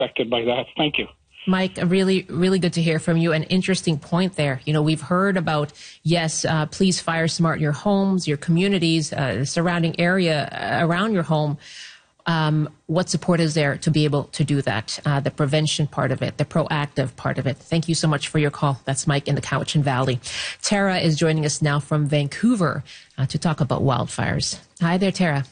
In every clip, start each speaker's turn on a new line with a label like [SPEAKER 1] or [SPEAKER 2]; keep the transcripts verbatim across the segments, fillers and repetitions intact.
[SPEAKER 1] affected by that. Thank you.
[SPEAKER 2] Mike, really, really good to hear from you. An interesting point there. You know, we've heard about, yes, uh, please fire smart your homes, your communities, uh, the surrounding area around your home. Um, what support is there to be able to do that? Uh, the prevention part of it, the proactive part of it. Thank you so much for your call. That's Mike in the Cowichan Valley. Tara is joining us now from Vancouver uh, to talk about wildfires. Hi there, Tara.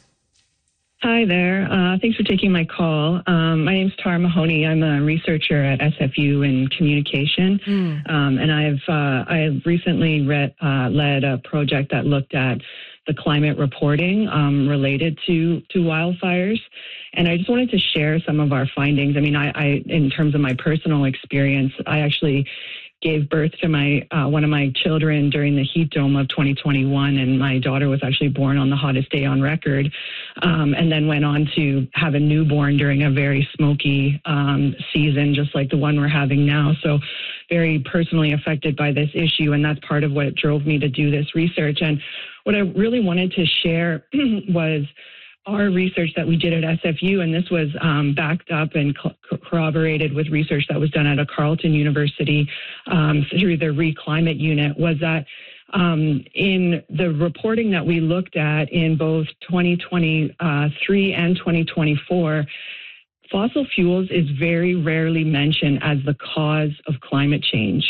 [SPEAKER 3] Hi there. Uh, thanks for taking my call. Um, my name is Tara Mahoney. I'm a researcher at S F U in communication, mm. um, and I've uh, I've recently read, uh, led a project that looked at the climate reporting um, related to to wildfires. And I just wanted to share some of our findings. I mean, I, I in terms of my personal experience, I actually gave birth to my uh, one of my children during the heat dome of twenty twenty-one, and my daughter was actually born on the hottest day on record, um, and then went on to have a newborn during a very smoky um, season, just like the one we're having now. So very personally affected by this issue, and that's part of what drove me to do this research. And what I really wanted to share was our research that we did at S F U, and this was um, backed up and co- corroborated with research that was done at a Carleton University um, through the Reclimate Unit, was that um, in the reporting that we looked at in both twenty twenty-three and twenty twenty-four, fossil fuels is very rarely mentioned as the cause of climate change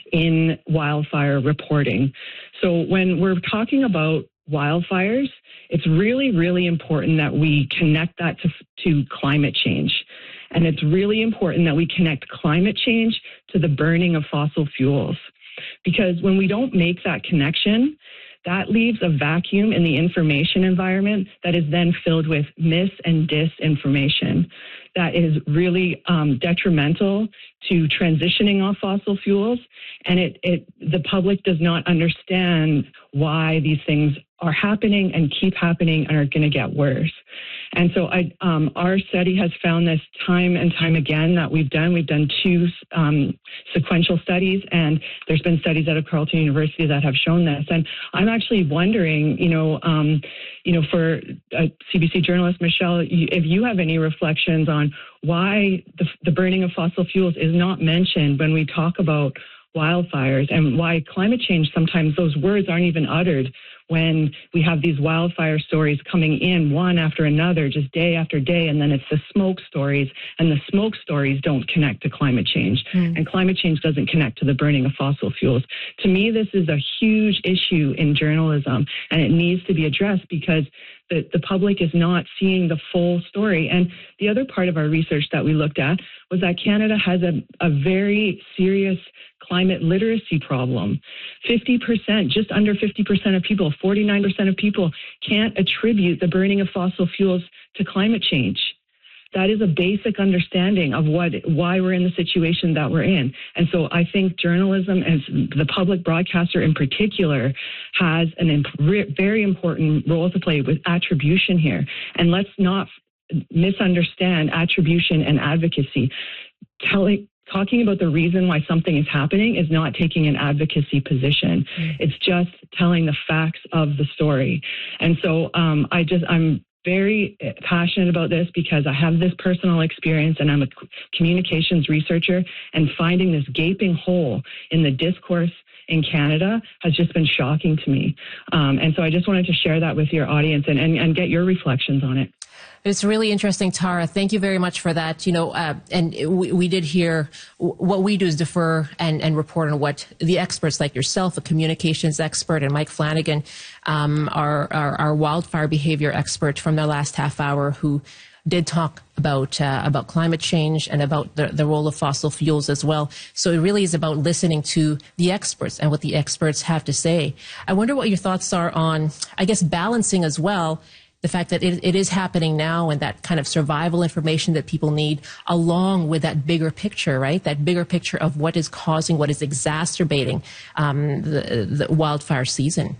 [SPEAKER 3] in wildfire reporting. So when we're talking about wildfires, it's really, really important that we connect that to, to climate change. And it's really important that we connect climate change to the burning of fossil fuels. Because when we don't make that connection, that leaves a vacuum in the information environment that is then filled with mis and disinformation that is really um, detrimental to transitioning off fossil fuels. And it, it the public does not understand why these things are happening and keep happening and are going to get worse. And so I, um, our study has found this time and time again that we've done. We've done two um, sequential studies, and there's been studies out of Carleton University that have shown this. And I'm actually wondering, you know, um, you know, for uh, C B C journalist Michelle, if you have any reflections on why the, the burning of fossil fuels is not mentioned when we talk about wildfires, and why climate change, sometimes those words aren't even uttered when we have these wildfire stories coming in one after another, just day after day, and then it's the smoke stories, and the smoke stories don't connect to climate change, mm. and climate change doesn't connect to the burning of fossil fuels. To me, this is a huge issue in journalism, and it needs to be addressed because the, the public is not seeing the full story. And the other part of our research that we looked at was that Canada has a, a very serious climate literacy problem. fifty percent, just under fifty percent of people, forty-nine percent of people can't attribute the burning of fossil fuels to climate change. That is a basic understanding of what why we're in the situation that we're in. And so I think journalism, and the public broadcaster in particular, has an imp- very important role to play with attribution here. And let's not misunderstand attribution and advocacy. Telling Talking about the reason why something is happening is not taking an advocacy position. Mm. It's just telling the facts of the story. And so um, I just, I'm very passionate about this because I have this personal experience, and I'm a communications researcher, and finding this gaping hole in the discourse in Canada has just been shocking to me. Um, and so I just wanted to share that with your audience and, and, and get your reflections on it.
[SPEAKER 2] It's really interesting, Tara. Thank you very much for that. You know, uh, and we, we did hear what we do is defer and, and report on what the experts like yourself, a communications expert, and Mike Flanagan, um, our, our, our wildfire behavior expert from their last half hour, who did talk about uh, about climate change and about the, the role of fossil fuels as well. So it really is about listening to the experts and what the experts have to say. I wonder what your thoughts are on, I guess, balancing as well the fact that it, it is happening now, and that kind of survival information that people need, along with that bigger picture, right? That bigger picture of what is causing, what is exacerbating um, the, the wildfire season.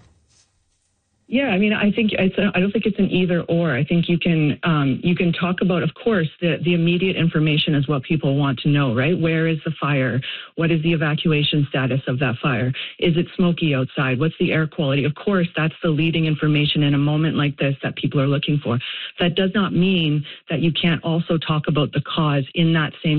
[SPEAKER 3] Yeah, I mean, I think it's a, I don't think it's an either or. I think you can um, you can talk about, of course, the, the immediate information is what people want to know, right? Where is the fire? What is the evacuation status of that fire? Is it smoky outside? What's the air quality? Of course, that's the leading information in a moment like this that people are looking for. That does not mean that you can't also talk about the cause in that same